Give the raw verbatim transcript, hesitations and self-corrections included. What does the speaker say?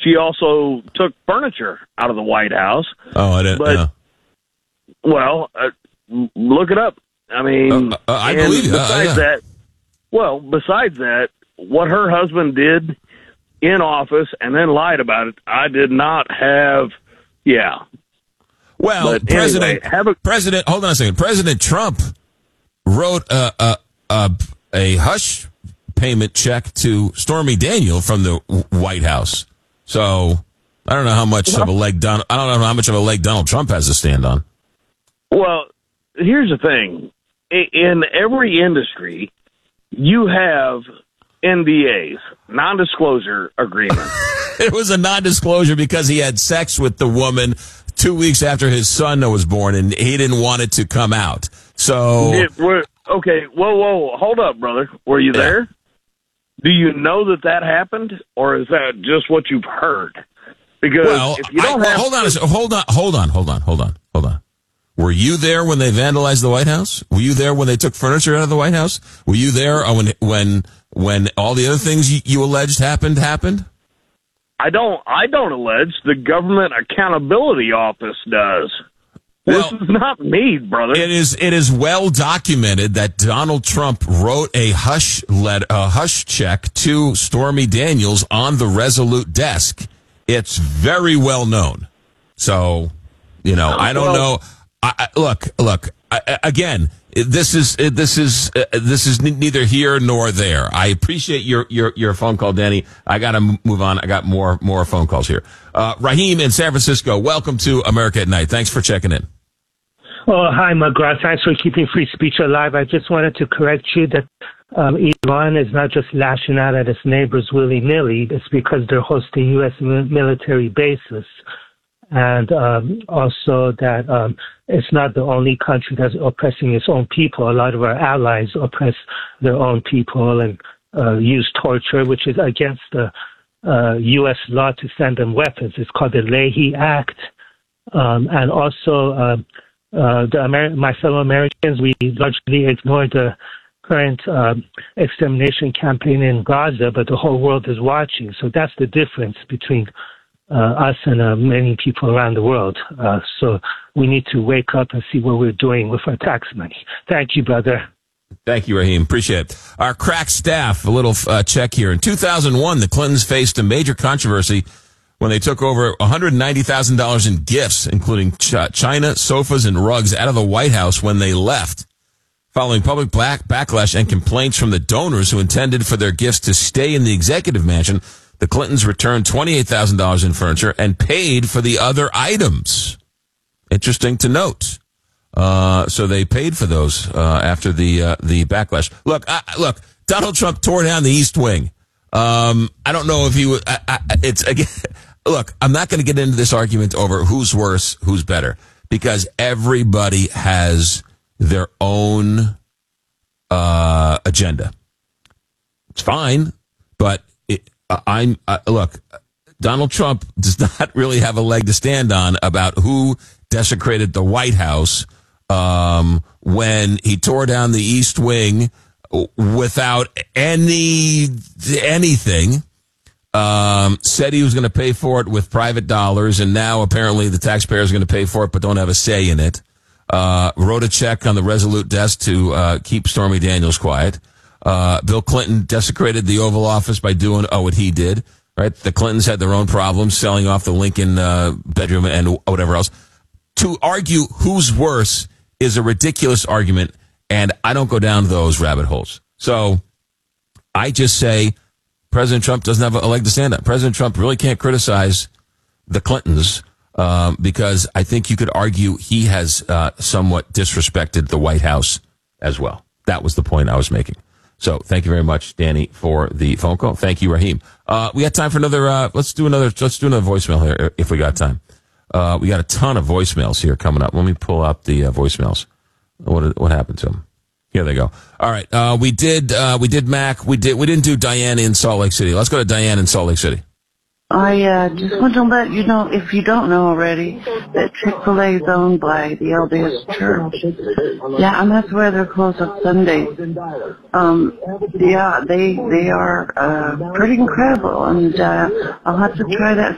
she also took furniture out of the White House. Oh, I didn't. But, Uh, well, uh, look it up. I mean, uh, uh, I believe you. Besides uh, yeah. that, well, besides that, what her husband did in office and then lied about it, I did not have. Yeah. Well, but President, anyway, have a, President, hold on a second. President Trump wrote a, a, a, a hush payment check to Stormy Daniels from the White House. So I don't know how much of a leg Don, I don't know how much of a leg Donald Trump has to stand on. Well, here's the thing. In every industry, you have N D As, non-disclosure agreements. It was a non-disclosure because he had sex with the woman two weeks after his son was born, and he didn't want it to come out. So, It, we're, okay, whoa, whoa, hold up, brother. Were you Yeah. there? Do you know that that happened, or is that just what you've heard? Because well, if you I, don't well, have hold on, a sec- hold on, hold on, hold on, hold on, hold on. Were you there when they vandalized the White House? Were you there when they took furniture out of the White House? Were you there when when when all the other things you, you alleged happened happened? I don't. I don't allege. The Government Accountability Office does. This Well, is not me, brother. It is it is well documented that Donald Trump wrote a hush let a hush check to Stormy Daniels on the Resolute desk. It's very well known. So, you know, I don't Well- know. I, I, look, look. I, I- again, this is this is uh, this is neither here nor there. I appreciate your your your phone call, Danny. I got to move on. I got more more phone calls here. Uh, Raheem in San Francisco. Welcome to America at Night. Thanks for checking in. Oh, hi, McGrath. Thanks for keeping free speech alive. I just wanted to correct you that um, Iran is not just lashing out at its neighbors willy-nilly. It's because they're hosting U S military bases. And um, also that um, it's not the only country that's oppressing its own people. A lot of our allies oppress their own people and uh, use torture, which is against the uh, U S law to send them weapons. It's called the Leahy Act. Um, and also... Uh, Uh, the Amer- my fellow Americans, we largely ignore the current um, extermination campaign in Gaza, but the whole world is watching. So that's the difference between uh, us and uh, many people around the world. Uh, so we need to wake up and see what we're doing with our tax money. Thank you, brother. Thank you, Raheem. Appreciate it. Our crack staff, a little uh, check here. In two thousand one, the Clintons faced a major controversy when they took over one hundred ninety thousand dollars in gifts, including ch- china, sofas, and rugs out of the White House when they left. Following public black backlash and complaints from the donors who intended for their gifts to stay in the executive mansion, the Clintons returned twenty-eight thousand dollars in furniture and paid for the other items. Interesting to note. Uh, so they paid for those uh, after the uh, the backlash. Look, I, look, Donald Trump tore down the East Wing. Um, I don't know if he would. I, I, it's again. Look, I'm not going to get into this argument over who's worse, who's better, because everybody has their own uh, agenda. It's fine, but it, uh, I'm uh, look. Donald Trump does not really have a leg to stand on about who desecrated the White House um, when he tore down the East Wing without any anything. Um, said he was going to pay for it with private dollars, and now apparently the taxpayers are going to pay for it, but don't have a say in it. Uh, wrote a check on the Resolute desk to uh, keep Stormy Daniels quiet. Uh, Bill Clinton desecrated the Oval Office by doing oh what he did. Right, the Clintons had their own problems selling off the Lincoln uh, bedroom and whatever else. To argue who's worse is a ridiculous argument, and I don't go down those rabbit holes. So I just say President Trump doesn't have a leg to stand on. President Trump really can't criticize the Clintons um, because I think you could argue he has uh, somewhat disrespected the White House as well. That was the point I was making. So thank you very much, Danny, for the phone call. Thank you, Raheem. Uh, we got time for another, uh, let's do another, let's do another voicemail here if we got time. Uh, we got a ton of voicemails here coming up. Let me pull up the uh, voicemails. What, what happened to them? Here they go. All right. Uh, we did, uh, we did Mac. We did, we didn't do Diane in Salt Lake City. Let's go to Diane in Salt Lake City. I uh, just want to let you know, if you don't know already, that Chick-fil-A is owned by the L D S Church. Yeah, and that's why they're closed on Sundays. Um, yeah, they they are uh, pretty incredible, and uh, I'll have to try that